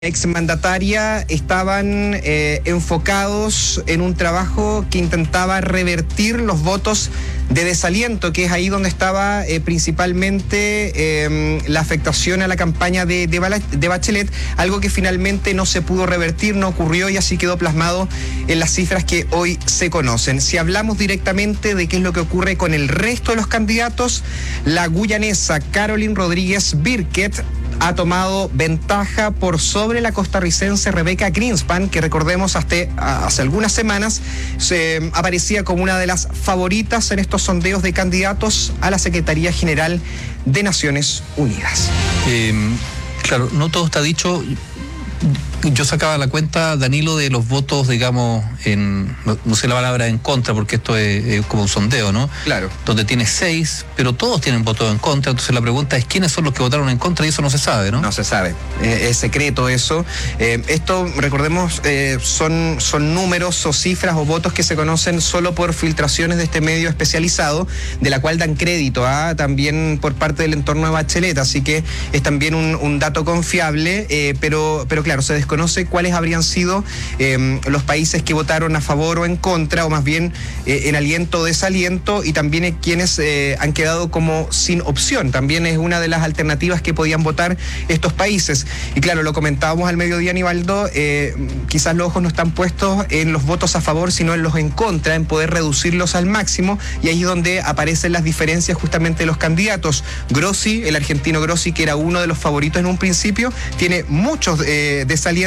Exmandataria estaban enfocados en un trabajo que intentaba revertir los votos de desaliento, que es ahí donde estaba principalmente la afectación a la campaña de Bachelet, algo que finalmente no se pudo revertir, no ocurrió y así quedó plasmado en las cifras que hoy se conocen. Si hablamos directamente de qué es lo que ocurre con el resto de los candidatos, la guyanesa Caroline Rodríguez Birkett ha tomado ventaja por sobre la costarricense Rebecca Greenspan, que recordemos hace algunas semanas aparecía como una de las favoritas en estos sondeos de candidatos a la Secretaría General de Naciones Unidas. Claro, no todo está dicho. Yo sacaba la cuenta, Danilo, de los votos, digamos, no sé la palabra en contra, porque esto es como un sondeo, ¿no? Claro. Donde tiene 6, pero todos tienen votos en contra, entonces la pregunta es ¿quiénes son los que votaron en contra? Y eso no se sabe, ¿no? No se sabe, es secreto eso. Esto, recordemos, son números o cifras o votos que se conocen solo por filtraciones de este medio especializado, de la cual dan crédito también por parte del entorno de Bachelet, así que es también un dato confiable, pero claro, se desconoce cuáles habrían sido los países que votaron a favor o en contra, o más bien en aliento o desaliento, y también quienes han quedado como sin opción. También es una de las alternativas que podían votar estos países. Y claro, lo comentábamos al mediodía, Aníbaldo, quizás los ojos no están puestos en los votos a favor, sino en los en contra, en poder reducirlos al máximo, y ahí es donde aparecen las diferencias justamente de los candidatos. Grossi, el argentino Grossi, que era uno de los favoritos en un principio, tiene muchos desalientos,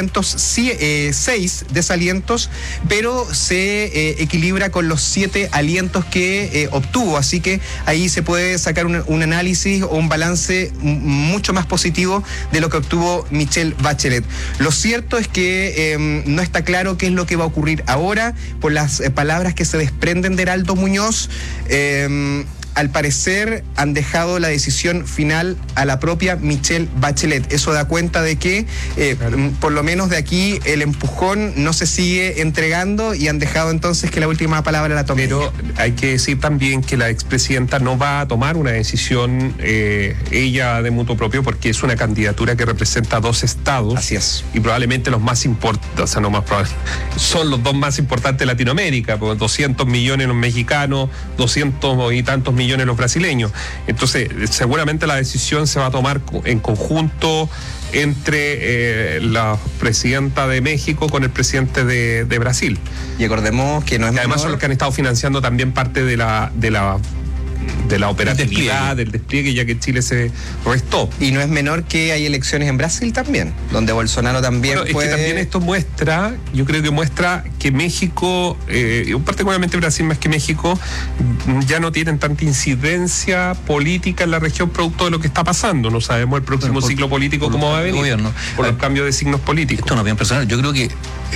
6 desalientos, pero se equilibra con los 7 alientos que obtuvo, así que ahí se puede sacar un análisis o un balance mucho más positivo de lo que obtuvo Michelle Bachelet. Lo cierto es que no está claro qué es lo que va a ocurrir ahora, por las palabras que se desprenden de Heraldo Muñoz. Al parecer han dejado la decisión final a la propia Michelle Bachelet. Eso da cuenta de que por lo menos de aquí el empujón no se sigue entregando y han dejado entonces que la última palabra la tome. Pero hay que decir también que la expresidenta no va a tomar una decisión ella de mutuo propio, porque es una candidatura que representa 2 estados. Así es. Y probablemente los más importantes, o sea, no más probable, son los 2 más importantes de Latinoamérica, porque 200 millones los mexicanos, 200 y tantos millones los brasileños. Entonces, seguramente la decisión se va a tomar en conjunto entre la presidenta de México con el presidente de Brasil. Y acordemos que no es y además son los que han estado financiando también parte de la operatividad, del despliegue, ya que Chile se restó. Y no es menor que hay elecciones en Brasil también, donde Bolsonaro también Es que también esto muestra, yo creo que muestra que México, particularmente Brasil más que México, ya no tienen tanta incidencia política en la región producto de lo que está pasando. No sabemos el próximo ciclo político cómo va a venir, gobierno, por los cambios de signos políticos. Esto no es bien personal. Yo creo que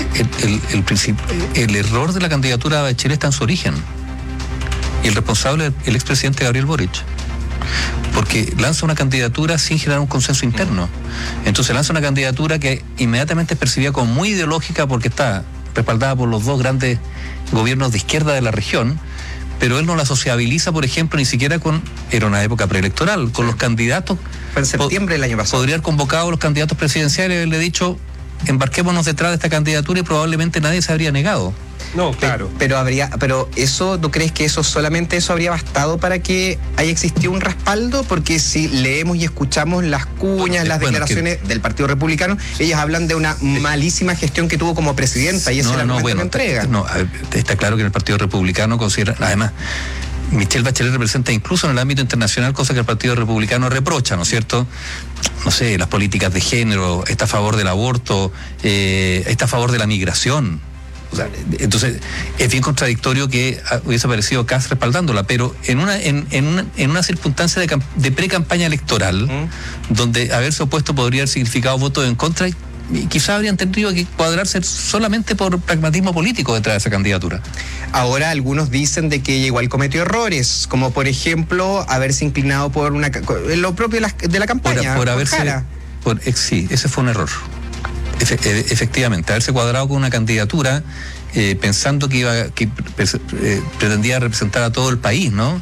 el error de la candidatura de Bachelet está en su origen. Y el responsable es el expresidente Gabriel Boric, porque lanza una candidatura sin generar un consenso interno. Entonces lanza una candidatura que inmediatamente es percibida como muy ideológica, porque está respaldada por los 2 grandes gobiernos de izquierda de la región, pero él no la sociabiliza, por ejemplo, ni siquiera era una época preelectoral, con los candidatos. Fue en septiembre del año pasado. Podría haber convocado a los candidatos presidenciales y haberle dicho, embarquémonos detrás de esta candidatura, y probablemente nadie se habría negado. No, claro. Pero eso, ¿tú crees que solamente eso habría bastado para que haya existido un respaldo? Porque si leemos y escuchamos las cuñas, las declaraciones del Partido Republicano, ellas hablan de una malísima gestión que tuvo como presidenta, y ese argumento que entrega. Está claro que en el Partido Republicano considera, además, Michelle Bachelet representa incluso en el ámbito internacional cosas que el Partido Republicano reprocha, ¿no es cierto? No sé, las políticas de género, está a favor del aborto, está a favor de la migración. O sea, entonces es bien contradictorio que hubiese aparecido Kass respaldándola, pero en una circunstancia de pre-campaña electoral, donde haberse opuesto podría haber significado votos en contra, y quizás habrían tenido que cuadrarse solamente por pragmatismo político detrás de esa candidatura. Ahora algunos dicen de que ella igual cometió errores, como por ejemplo haberse inclinado por lo propio de la campaña. Sí, ese fue un error. Efectivamente, haberse cuadrado con una candidatura pensando que pretendía representar a todo el país, ¿no?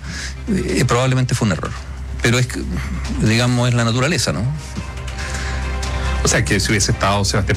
Probablemente fue un error. Pero es la naturaleza, ¿no? O sea, que si hubiese estado Sebastián